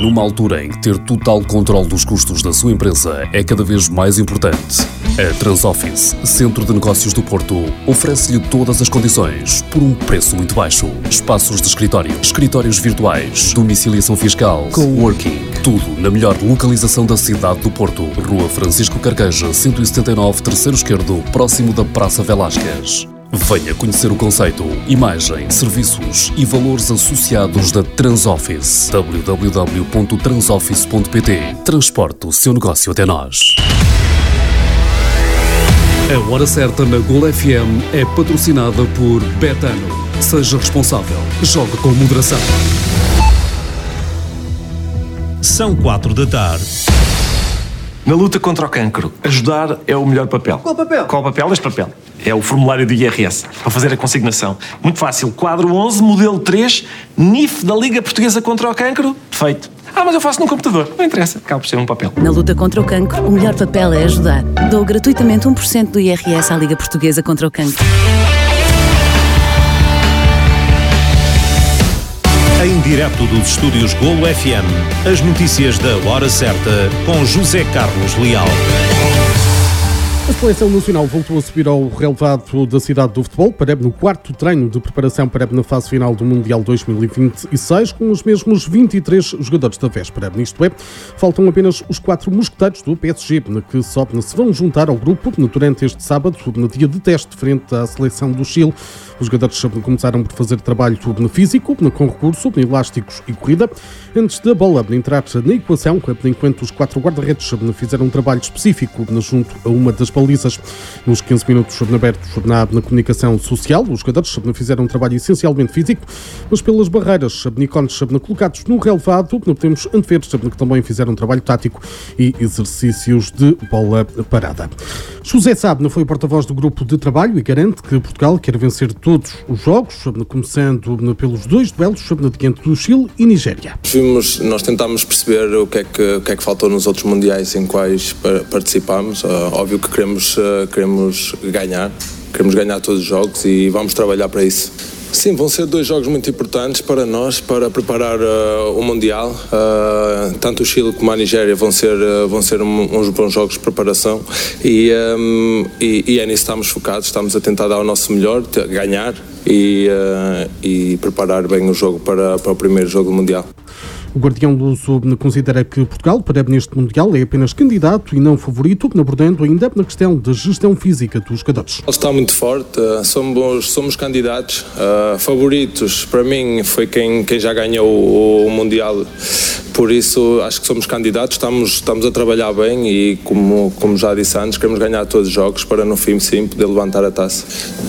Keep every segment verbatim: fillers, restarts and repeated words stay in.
Numa altura em que ter total controle dos custos da sua empresa é cada vez mais importante, a Transoffice, Centro de Negócios do Porto, oferece-lhe todas as condições por um preço muito baixo. Espaços de escritório, escritórios virtuais, domiciliação fiscal, coworking, tudo na melhor localização da cidade do Porto. Rua Francisco Carqueja, cento e setenta e nove, terceiro esquerdo, próximo da Praça Velásquez. Venha conhecer o conceito, imagem, serviços e valores associados da Transoffice. w w w ponto transoffice ponto p t. Transporte o seu negócio até nós. A Hora Certa na Gol F M é patrocinada por Betano. Seja responsável. Jogue com moderação. São quatro da tarde. Na luta contra o cancro, ajudar é o melhor papel. Qual papel? Qual papel? Este papel. É o formulário do I R S, para fazer a consignação. Muito fácil. Quadro onze, modelo três, N I F da Liga Portuguesa contra o Cancro. Feito. Ah, mas eu faço num computador. Não interessa. Acaba por ser um papel. Na luta contra o cancro, o melhor papel é ajudar. Dou gratuitamente um por cento do I R S à Liga Portuguesa contra o Cancro. Em direto dos estúdios Golo F M, as notícias da Hora Certa com José Carlos Leal. A Seleção Nacional voltou a subir ao relevado da cidade do futebol, para no quarto treino de preparação para na fase final do Mundial dois mil e vinte e seis, com os mesmos vinte e três jogadores da véspera. Isto é, faltam apenas os quatro mosqueteiros do P S G, que só se vão juntar ao grupo durante este sábado, no dia de teste frente à Seleção do Chile. Os jogadores começaram por fazer trabalho físico, com recurso, elásticos e corrida, antes da bola entrar na equação, enquanto os quatro guarda-redes fizeram um trabalho específico junto a uma das balizas. Nos quinze minutos abertos na, na comunicação social, os jogadores fizeram um trabalho essencialmente físico, mas pelas barreiras ícones colocados no relevado, podemos antever que também fizeram um trabalho tático e exercícios de bola parada. José Sá foi o porta-voz do grupo de trabalho e garante que Portugal quer vencer todos os jogos, começando pelos dois duelos diante do Chile e Nigéria. Vimos, nós tentámos perceber o que é que, o que, é que faltou nos outros mundiais em quais participámos. Uh, óbvio que queremos, uh, queremos ganhar, queremos ganhar todos os jogos e vamos trabalhar para isso. Sim, vão ser dois jogos muito importantes para nós, para preparar uh, o Mundial. Uh, tanto o Chile como a Nigéria vão ser, uh, vão ser um, uns bons jogos de preparação e, um, e, e é nisso que estamos focados, estamos a tentar dar o nosso melhor, ganhar e, uh, e preparar bem o jogo para, para o primeiro jogo do Mundial. O Guardião Luso considera que Portugal, para neste Mundial, é apenas candidato e não favorito, abordando ainda na questão da gestão física dos jogadores. Está muito forte, somos, somos candidatos, uh, favoritos, para mim foi quem, quem já ganhou o, o Mundial, por isso acho que somos candidatos, estamos, estamos a trabalhar bem e como, como já disse antes, queremos ganhar todos os jogos para no fim sim poder levantar a taça.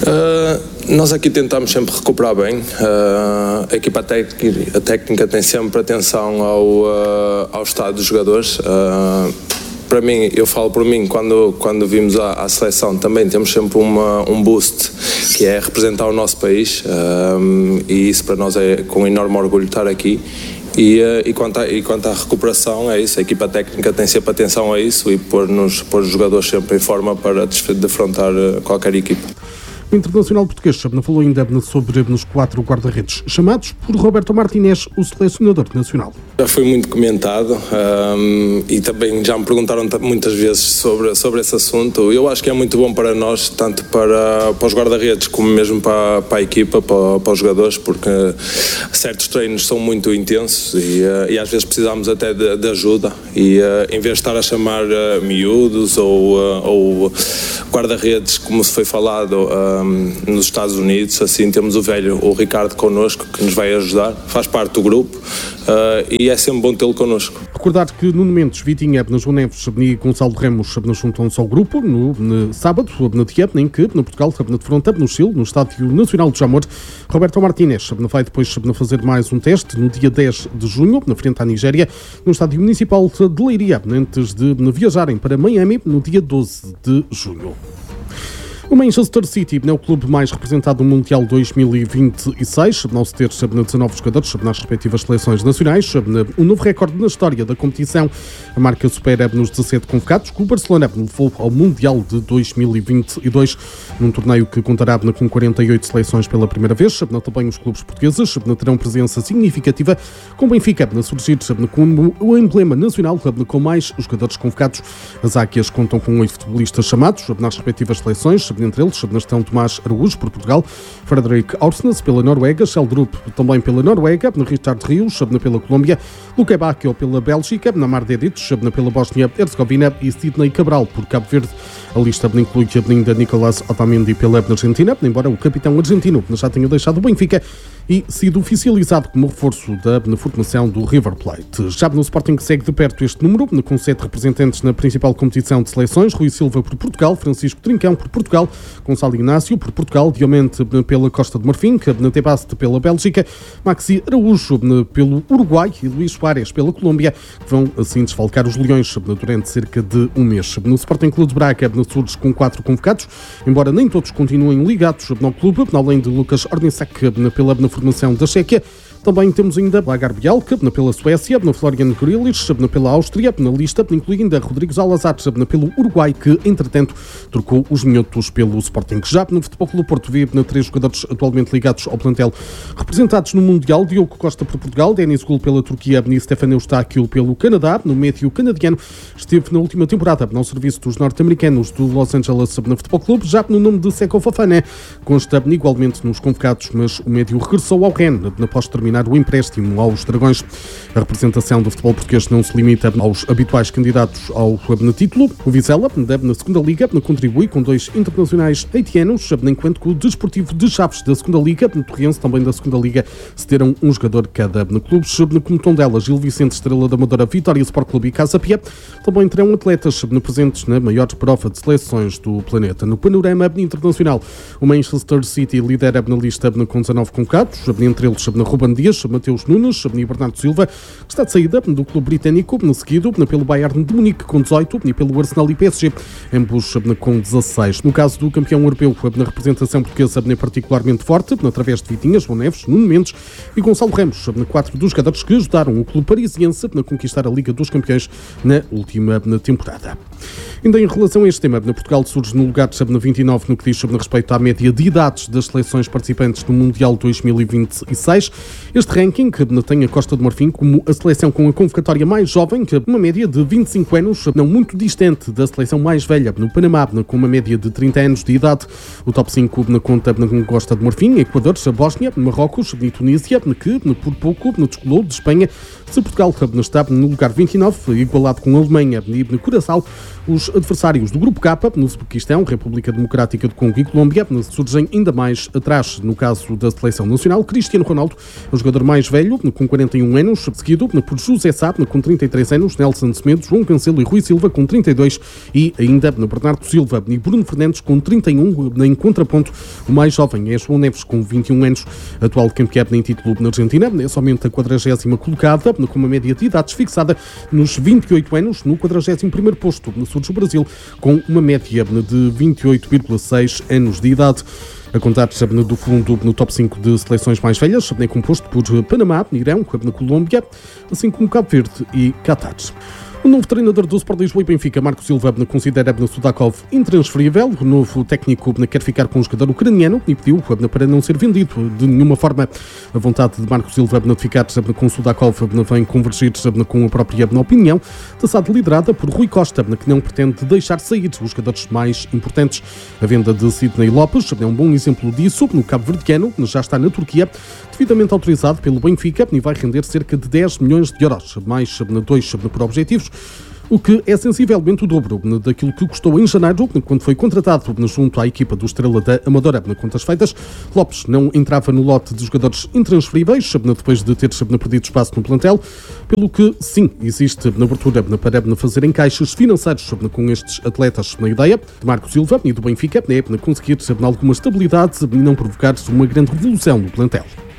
Uh, nós aqui tentamos sempre recuperar bem, uh, a equipa técnica, a técnica tem sempre atenção ao, uh, ao estado dos jogadores. Uh, para mim, eu falo por mim, quando, quando vimos à, à seleção também temos sempre uma, um boost, que é representar o nosso país, uh, e isso para nós é com enorme orgulho estar aqui. E, e, quanto a, e quanto à recuperação, é isso, a equipa técnica tem sempre atenção a isso e pôr-nos, pôr os jogadores sempre em forma para defrontar qualquer equipa. O internacional português falou ainda sobre os quatro guarda-redes chamados por Roberto Martínez, o selecionador nacional. Já foi muito comentado um, e também já me perguntaram muitas vezes sobre, sobre esse assunto. Eu acho que é muito bom para nós, tanto para, para os guarda-redes como mesmo para, para a equipa, para, para os jogadores, porque certos treinos são muito intensos e, uh, e às vezes precisamos até de, de ajuda e uh, em vez de estar a chamar uh, miúdos ou, uh, ou guarda-redes, como se foi falado, uh, nos Estados Unidos, assim temos o velho, o Ricardo connosco, que nos vai ajudar, faz parte do grupo uh, e é sempre bom tê-lo connosco. Recordar que Nuno Mendes, Vitinha, João Neves e Gonçalo Ramos juntam-se ao grupo no, no sábado, no dia em que no Portugal se defronta no Chile, no Estádio Nacional de Jamor. Roberto Martínez vai depois fazer mais um teste no dia dez de junho, na frente à Nigéria, no Estádio Municipal de Leiria, antes de viajarem para Miami no dia doze de junho. O Manchester City é o clube mais representado no Mundial dois mil e vinte e seis, ao se ter dezanove jogadores nas respectivas seleções nacionais, um novo recorde na história da competição. A marca supera nos dezassete convocados, que o Barcelona levou ao Mundial de dois mil e vinte e dois, num torneio que contará com quarenta e oito seleções pela primeira vez. Também os clubes portugueses terão presença significativa, com o Benfica a surgir como o emblema nacional com mais jogadores convocados. As Águias contam com oito futebolistas chamados nas respectivas seleções, entre eles estão Tomás Araújo por Portugal, Fredrik Aursnes pela Noruega, Sheldrup também pela Noruega, Richard Rios pela Colômbia, Luque Bacchio pela Bélgica, Namar Dedic pela Bósnia-Herzegovina e Sidney Cabral por Cabo Verde. A lista inclui ainda Nicolás Otamendi pela Argentina, embora o capitão argentino já tenha deixado o Benfica e sido oficializado como reforço da formação do River Plate. Já no Sporting segue de perto este número, com sete representantes na principal competição de seleções: Rui Silva por Portugal, Francisco Trincão por Portugal, Gonçalo Inácio por Portugal, Diomente pela Costa de Marfim, Tebaste pela Bélgica, Maxi Araújo pelo Uruguai e Luís Suárez pela Colômbia, que vão assim desfalcar os Leões durante cerca de um mês. No Sporting Clube de Braga surge com quatro convocados, embora nem todos continuem ligados ao clube, além de Lucas Ornicek pela formação da Chequia. Também temos ainda Lagar Bialke pela Suécia, Florian Grilic pela Áustria, na lista inclui ainda Rodrigo Salazar pelo Uruguai, que entretanto trocou os minhotos pelo Sporting. Já no Futebol Clube Porto vê três jogadores atualmente ligados ao plantel representados no Mundial: Diogo Costa por Portugal, Denis Gul pela Turquia e Stefan Eustáquio pelo Canadá. No médio canadiano esteve na última temporada ao serviço dos norte-americanos do Los Angeles Futebol Clube. Já no nome de Seko Fofana consta igualmente nos convocados, mas o médio regressou ao Rennes após terminar o empréstimo aos Dragões. A representação do futebol português não se limita aos habituais candidatos ao título. O Vizela, na segunda Liga, contribui com dois internacionais haitianos, enquanto que o Desportivo de Chaves da segunda Liga, no Torrense, também da segunda Liga, cederam um jogador cada clubes, como Tondela, Gil Vicente, Estrela da Amadora, Vitória Sport Clube e Casa Pia. Também terão atletas presentes na maior prova de seleções do planeta. No panorama internacional, o Manchester City lidera na lista com dezanove convocados, entre eles Ruben Dias, Mateus Nunes e Bernardo Silva, que está de saída do clube britânico, seguido pelo Bayern de Munique com dezoito e pelo Arsenal e P S G, ambos com dezasseis. No caso do campeão europeu, na representação portuguesa é particularmente forte, através de Vitinha, João Neves, Nuno Mendes e Gonçalo Ramos, quatro dos jogadores que ajudaram o clube parisiense a conquistar a Liga dos Campeões na última temporada. Ainda em relação a este tema, Portugal surge no lugar de vinte e nove no que diz sobre respeito à média de idades das seleções participantes no Mundial dois mil e vinte e seis. Este ranking tem a Costa de Marfim como a seleção com a convocatória mais jovem, uma média de vinte e cinco anos, não muito distante da seleção mais velha, no Panamá, com uma média de trinta anos de idade. O top cinco na conta com Costa de Marfim, Equador, Bósnia, Marrocos e Tunísia, que por pouco descolou de Espanha. Se Portugal está no lugar vinte e nove, igualado com a Alemanha e Curaçao, os adversários do Grupo K, no Uzbequistão, República Democrática do Congo e Colômbia, surgem ainda mais atrás. No caso da seleção nacional, Cristiano Ronaldo é o jogador mais velho, com quarenta e um anos, seguido por José Sá, com trinta e três anos, Nelson Semedo, João Cancelo e Rui Silva, com trinta e dois, e ainda Bernardo Silva e Bruno Fernandes, com trinta e um. Em contraponto, o mais jovem é João Neves, com vinte e um anos, atual campeão em título na Argentina, é somente a quadragésima colocada, com uma média de idades fixada nos vinte e oito anos. No quadragésimo primeiro posto surge o Brasil, com uma média de vinte e oito vírgula seis anos de idade. A contar do fundo no top cinco de seleções mais velhas, é composto por Panamá, Irão, Colômbia, assim como Cabo Verde e Catar. O novo treinador do Sport Lisboa e Benfica, Marco Silva, considera Sudakov intransferível. O novo técnico quer ficar com o jogador ucraniano e pediu para não ser vendido de nenhuma forma. A vontade de Marco Silva de ficar com Sudakov vem convergir com a própria opinião da S A D liderada por Rui Costa, que não pretende deixar sair os jogadores mais importantes. A venda de Sidney Lopes é um bom exemplo disso. No Cabo Verdeano já está na Turquia, devidamente autorizado pelo Benfica, e vai render cerca de dez milhões de euros, mais dois por objetivos, o que é sensivelmente o dobro daquilo que custou em janeiro, quando foi contratado junto à equipa do Estrela da Amadora. Contas feitas, Lopes não entrava no lote de jogadores intransferíveis, depois de ter perdido espaço no plantel, pelo que, sim, existe na abertura para fazer encaixes financeiros com estes atletas. Na ideia de Marco Silva e do Benfica é conseguir alguma estabilidade e não provocar uma grande revolução no plantel.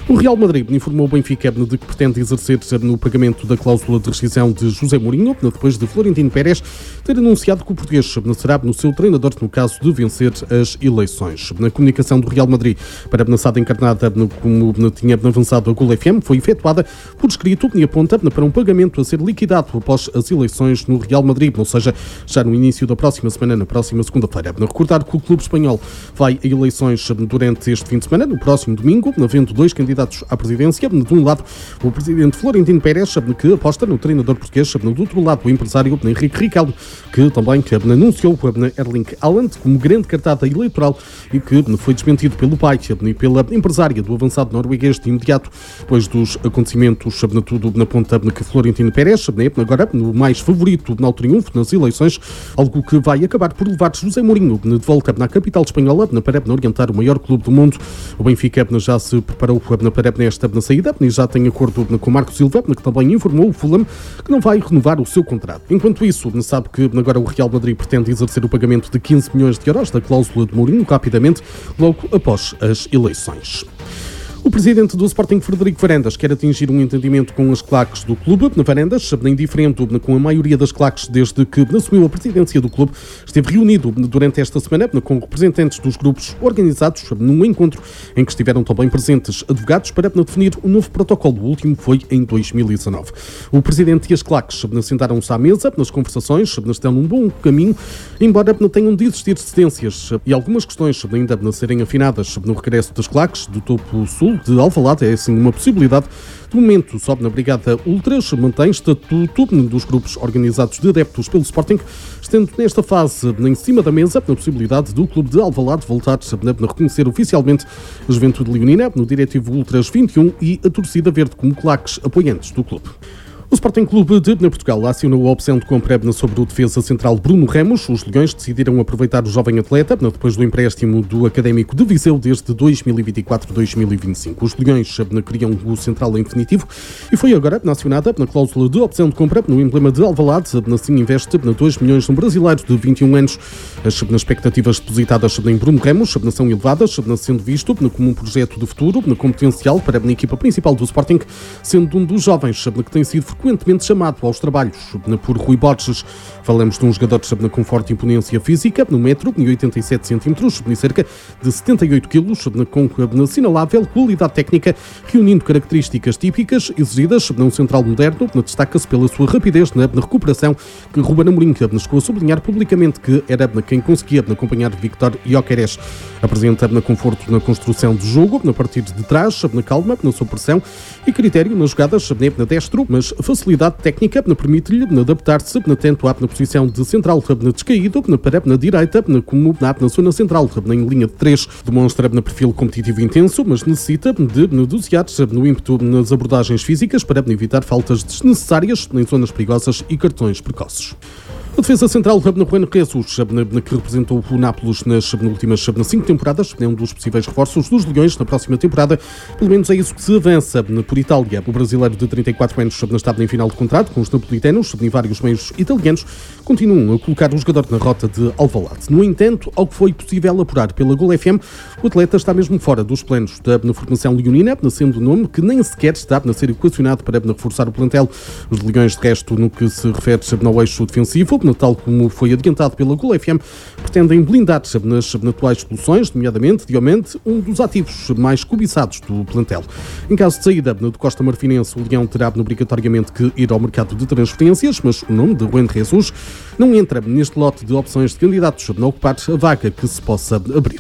O Real Madrid informou o Benfica de que pretende exercer no pagamento da cláusula de rescisão de José Mourinho, depois de Florentino Pérez ter anunciado que o português será no seu treinador no caso de vencer as eleições. Na comunicação do Real Madrid para a SAD encarnada como tinha avançado a Gol F M, foi efetuada por escrito e aponta para um pagamento a ser liquidado após as eleições no Real Madrid, ou seja, já no início da próxima semana, na próxima segunda-feira. Recordar que o clube espanhol vai a eleições durante este fim de semana, no próximo domingo, havendo dois candidatos à presidência. De um lado, o presidente Florentino Pérez, que aposta no treinador português. Do outro lado, o empresário Henrique Riquelme, que também anunciou Erling Haaland como grande cartada eleitoral e que foi desmentido pelo pai e pela empresária do avançado norueguês de imediato, depois dos acontecimentos, tudo na ponta que Florentino Pérez, agora no mais favorito ao triunfo nas eleições, algo que vai acabar por levar José Mourinho de volta na capital espanhola para orientar o maior clube do mundo. O Benfica já se preparou para esta saída e já tem acordo com Marco Silva, que também informou o Fulham que não vai renovar o seu contrato. Enquanto isso, sabe que agora o Real Madrid pretende exercer o pagamento de quinze milhões de euros da cláusula de Mourinho rapidamente, logo após as eleições. O presidente do Sporting, Frederico Varandas, quer atingir um entendimento com as claques do clube. Na Varandas, indiferente com a maioria das claques desde que assumiu a presidência do clube, esteve reunido durante esta semana com representantes dos grupos organizados num encontro em que estiveram também presentes advogados para definir um novo protocolo. O último foi em dois mil e dezanove. O presidente e as claques sentaram-se à mesa nas conversações, estão num bom caminho, embora tenham de existir cedências e algumas questões ainda a serem afinadas no regresso das claques do topo sul de Alvalade. É assim uma possibilidade. De momento, sobe na Brigada Ultras, mantém estatuto dos grupos organizados de adeptos pelo Sporting, estando nesta fase em cima da mesa a possibilidade do clube de Alvalade voltar a reconhecer oficialmente a Juventude Leonina no Diretivo Ultras vinte e um e a torcida verde como claques apoiantes do clube. O Sporting Clube de Portugal acionou a opção de compra sobre o defesa central Bruno Ramos. Os Leões decidiram aproveitar o jovem atleta depois do empréstimo do Académico de Viseu desde dois mil e vinte e quatro a dois mil e vinte e cinco. Os Leões queriam o central em definitivo e foi agora acionada na cláusula de opção de compra no emblema de Alvalade. Assim investe dois milhões no brasileiro de vinte e um anos. As expectativas depositadas em Bruno Ramos são elevadas, sendo visto como um projeto de futuro com potencial para a equipa principal do Sporting, sendo um dos jovens que tem sido frequentemente chamado aos trabalhos por Rui Borges. Falamos de um jogador com forte imponência física, no metro e oitenta e sete centímetros, e cerca de setenta e oito quilos, com assinalável qualidade técnica, reunindo características típicas exigidas num central moderno. Destaca-se pela sua rapidez na recuperação, que Ruben Amorim chegou a sublinhar publicamente que era quem conseguia acompanhar Victor Gyökeres. Apresenta conforto na construção do jogo, na partir de trás, na calma, na sua pressão e critério nas jogadas na destro, mas facilidade técnica permite-lhe adaptar-se tanto à posição de central descaído para na direita, como na zona central, em linha de três. Demonstra perfil competitivo intenso, mas necessita de dosear no ímpeto nas abordagens físicas para evitar faltas desnecessárias em zonas perigosas e cartões precoces. O defesa central Juan Jesus, que representou o Nápoles nas últimas cinco temporadas, é um dos possíveis reforços dos Leões na próxima temporada. Pelo menos é isso que se avança por Itália. O brasileiro de trinta e quatro anos está em final de contrato com os napolitanos e vários meios italianos continuam a colocar o jogador na rota de Alvalade. No entanto, ao que foi possível apurar pela Gol F M, o atleta está mesmo fora dos planos da formação leonina, sendo o nome que nem sequer está a ser equacionado para reforçar o plantel. Os Leões, de resto, no que se refere ao eixo defensivo, tal como foi adiantado pela Gol F M, pretendem blindar nas atuais soluções, nomeadamente Diomente, um dos ativos mais cobiçados do plantel. Em caso de saída do Costa Marfinense, o Leão terá obrigatoriamente que ir ao mercado de transferências, mas o nome de Juan Jesus não entra neste lote de opções de candidatos a ocupar a vaga que se possa abrir.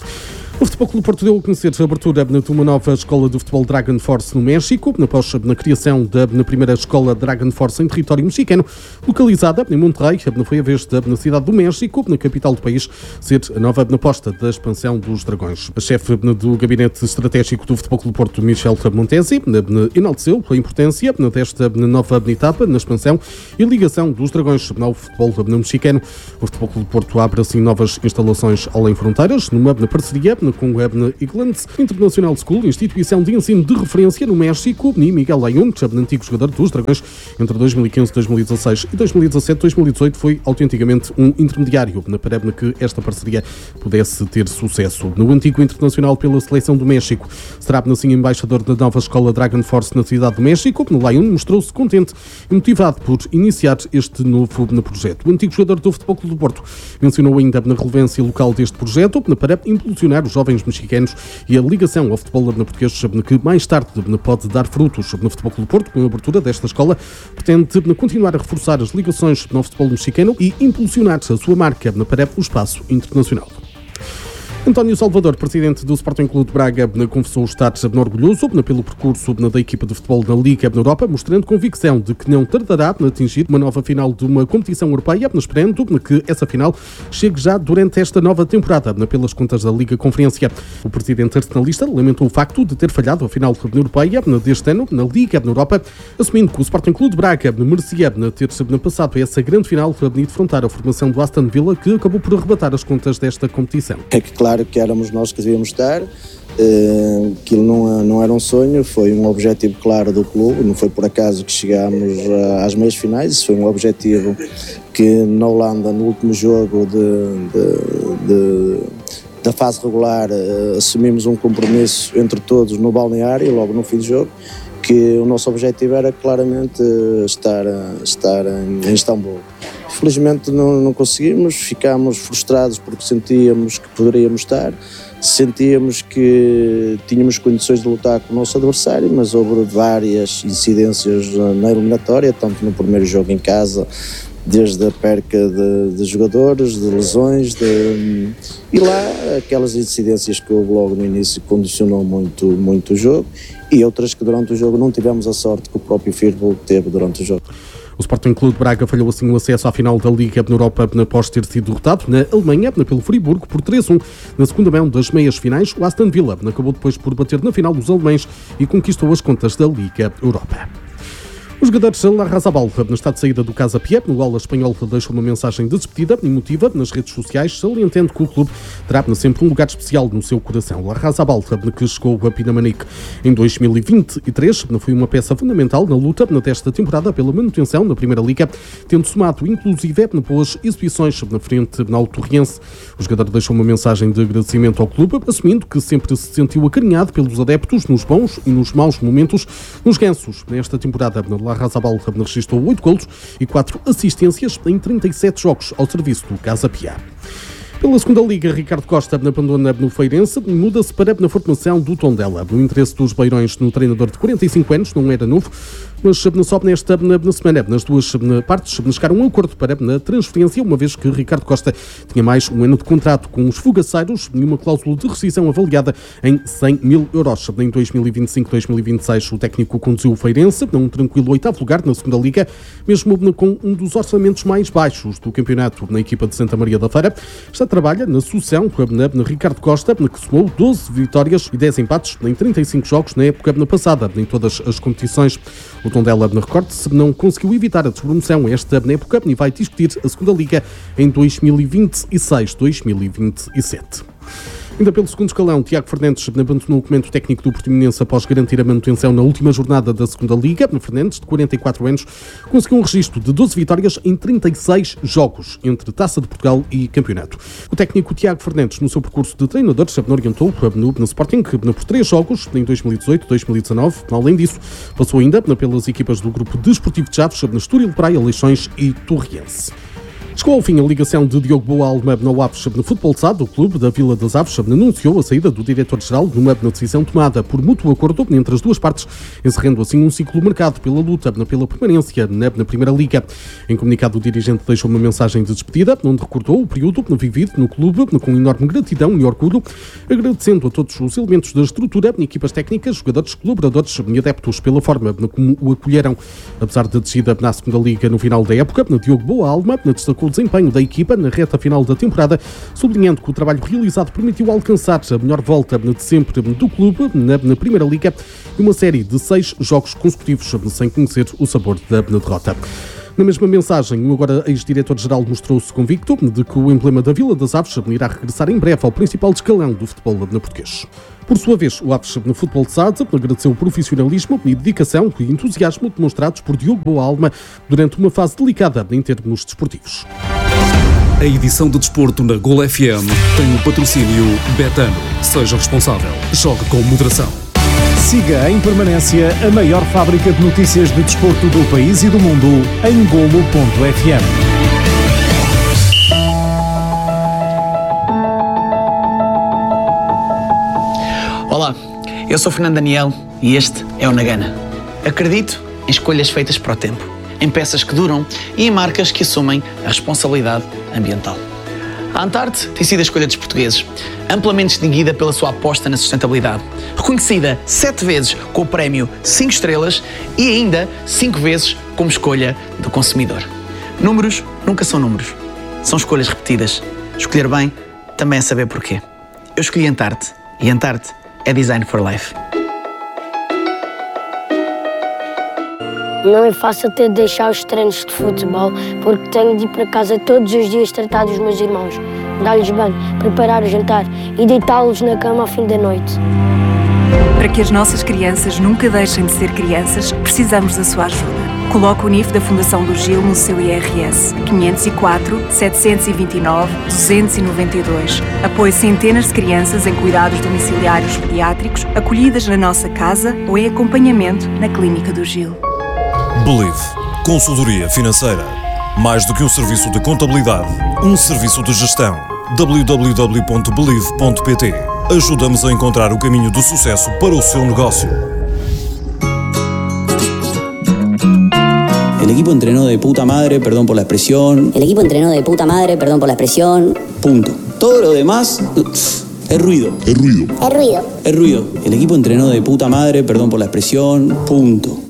O Futebol Clube Porto deu a conhecer a abertura de uma nova escola de futebol Dragon Force no México, após a criação da na primeira escola Dragon Force em território mexicano, localizada em Monterrey. Foi a vez da na cidade do México, na capital do país, ser a nova aposta da expansão dos Dragões. A chefe do Gabinete Estratégico do Futebol Clube Porto, Michel Montesi, enalteceu a importância desta nova etapa na expansão e ligação dos Dragões ao futebol mexicano. O Futebol Clube Porto abre assim novas instalações além fronteiras, numa parceria com o Eagles International School, instituição de ensino de referência no México, e Miguel Layún, antigo jogador dos Dragões, entre dois mil e quinze, dois mil e dezasseis e dois mil e dezassete, dois mil e dezoito, foi autenticamente um intermediário para que esta parceria pudesse ter sucesso. No antigo internacional pela seleção do México, será assim embaixador da nova escola Dragon Force na cidade do México. Layún mostrou-se contente e motivado por iniciar este novo projeto. O antigo jogador do Futebol Clube do Porto mencionou ainda na relevância local deste projeto para impulsionar os jovens mexicanos e a ligação ao futebol português, que mais tarde pode dar frutos. No Futebol Clube do Porto, com a abertura desta escola, pretende continuar a reforçar as ligações no futebol mexicano e impulsionar a sua marca para o espaço internacional. António Salvador, presidente do Sporting Clube de Braga, confessou estar orgulhoso pelo percurso da equipa de futebol na Liga Europa, mostrando convicção de que não tardará a atingir uma nova final de uma competição europeia, esperando que essa final chegue já durante esta nova temporada, pelas contas da Liga Conferência. O presidente arsenalista lamentou o facto de ter falhado a final europeia deste ano na Liga Europa, assumindo que o Sporting Clube de Braga merecia ter passado essa grande final e defrontar a formação do Aston Villa, que acabou por arrebatar as contas desta competição. É que claro que éramos nós que devíamos estar, uh, aquilo não, não era um sonho, foi um objetivo claro do clube, não foi por acaso que chegámos às meias finais, isso foi um objetivo que na Holanda, no último jogo de, de, de, da fase regular, uh, assumimos um compromisso entre todos no balneário, logo no fim do jogo, que o nosso objetivo era claramente estar, estar em, em Istambul. Felizmente não, não conseguimos, ficámos frustrados porque sentíamos que poderíamos estar, sentíamos que tínhamos condições de lutar com o nosso adversário, mas houve várias incidências na eliminatória, tanto no primeiro jogo em casa, desde a perca de, de jogadores, de lesões, de, e lá aquelas incidências que houve logo no início condicionou muito, muito o jogo, e outras que durante o jogo não tivemos a sorte que o próprio Firpo teve durante o jogo. O Sporting Clube de Braga falhou assim o acesso à final da Liga na Europa após ter sido derrotado na Alemanha pelo Friburgo por três a um na segunda mão das meias finais. O Aston Villa acabou depois por bater na final dos alemães e conquistou as contas da Liga Europa. Os jogadores de Larrazabal, no estado de saída do Casa Pia, no Aula Espanhol, deixam uma mensagem de despedida emotiva nas redes sociais, salientando que o clube terá sempre um lugar especial no seu coração. Larrazabal, que chegou a Pinamanique em dois mil e vinte e três, foi uma peça fundamental na luta desta temporada pela manutenção na Primeira Liga, tendo somado inclusive boas exibições na frente ao Torriense. O jogador deixou uma mensagem de agradecimento ao clube, assumindo que sempre se sentiu acarinhado pelos adeptos nos bons e nos maus momentos. Nos gansos, nesta temporada, Larrazabal registrou oito golos e quatro assistências em trinta e sete jogos ao serviço do Casa Pia. Pela segunda Liga, Ricardo Costa abandona no Feirense e muda-se para na formação do Tondela. O interesse dos beirões no treinador de quarenta e cinco anos não era novo, mas só nesta na, na semana, nas duas na, partes, chegaram a um acordo para na transferência, uma vez que Ricardo Costa tinha mais um ano de contrato com os fogaceiros e uma cláusula de rescisão avaliada em cem mil euros. Em dois mil e vinte e cinco, dois mil e vinte e seis, o técnico conduziu o Feirense a um tranquilo oitavo lugar na segunda Liga, mesmo com um dos orçamentos mais baixos do campeonato na equipa de Santa Maria da Feira. Está trabalha na sucessão na Ricardo Costa, que somou doze vitórias e dez empates em trinta e cinco jogos na época passada, em todas as competições. O Tondela, na recorte, não conseguiu evitar a despromoção esta época e vai discutir a segunda Liga em dois mil e vinte e seis, dois mil e vinte e sete. Ainda pelo segundo escalão, Tiago Fernandes abandonou o comando técnico do Portimonense após garantir a manutenção na última jornada da segunda Liga. Fernandes, de quarenta e quatro anos, conseguiu um registro de doze vitórias em trinta e seis jogos, entre Taça de Portugal e Campeonato. O técnico Tiago Fernandes, no seu percurso de treinador, orientou no, no Sporting por três jogos, em dois mil e dezoito, dois mil e dezanove. Além disso, passou ainda pelas equipas do grupo desportivo de Chaves, Estoril Praia, Leixões e Torriense. Chegou ao fim a ligação de Diogo Boa Alma no Aves no Futebol S A D. O clube da Vila das Aves anunciou a saída do diretor-geral numa decisão tomada por mútuo acordo entre as duas partes, encerrando assim um ciclo marcado pela luta pela permanência na, na Primeira Liga. Em comunicado, o dirigente deixou uma mensagem de despedida, onde recordou o período vivido no clube com enorme gratidão e orgulho, agradecendo a todos os elementos da estrutura, equipas técnicas, jogadores, colaboradores e adeptos pela forma como o acolheram. Apesar da descida na segunda Liga no final da época, Diogo Boa Alma destacou o desempenho da equipa na reta final da temporada, sublinhando que o trabalho realizado permitiu alcançar a melhor volta de sempre do clube na, na Primeira Liga e uma série de seis jogos consecutivos sem conhecer o sabor da derrota. Na mesma mensagem, o agora ex-diretor-geral mostrou-se convicto de que o emblema da Vila das Aves irá regressar em breve ao principal escalão do futebol na português. Por sua vez, o Aves no Futebol de Sade agradeceu o profissionalismo e dedicação e entusiasmo demonstrados por Diogo Boalma durante uma fase delicada em termos desportivos. A edição de desporto na Gol F M tem o patrocínio Betano. Seja responsável. Jogue com moderação. Siga em permanência a maior fábrica de notícias de desporto do país e do mundo em golo ponto f m. Olá, eu sou Fernando Daniel e este é o Nagana. Acredito em escolhas feitas para o tempo, em peças que duram e em marcas que assumem a responsabilidade ambiental. A Antarte tem sido a escolha dos portugueses, amplamente distinguida pela sua aposta na sustentabilidade, reconhecida sete vezes com o prémio cinco estrelas e ainda cinco vezes como escolha do consumidor. Números nunca são números, são escolhas repetidas. Escolher bem também é saber porquê. Eu escolhi Antarte e Antarte é Design for Life. Não é fácil ter de deixar os treinos de futebol porque tenho de ir para casa todos os dias tratar dos meus irmãos, dar-lhes banho, preparar o jantar e deitá-los na cama ao fim da noite. Para que as nossas crianças nunca deixem de ser crianças, precisamos da sua ajuda. Coloque o N I F da Fundação do Gil no seu I R S quinhentos e quatro, setecentos e vinte e nove, duzentos e noventa e dois. Apoie centenas de crianças em cuidados domiciliários pediátricos, acolhidas na nossa casa ou em acompanhamento na Clínica do Gil. Believe. Consultoria financeira. Mais do que um serviço de contabilidade, um serviço de gestão. w w w ponto believe ponto p t. Ajuda-nos a encontrar o caminho do sucesso para o seu negócio. El equipo entrenó de puta madre, perdón por la expresión. El equipo entrenó de puta madre, perdón por la expresión. Punto. Todo lo demás es ruido. Es ruido. Es ruido. Es ruido. El equipo entrenó de puta madre, perdón por la expresión. Punto.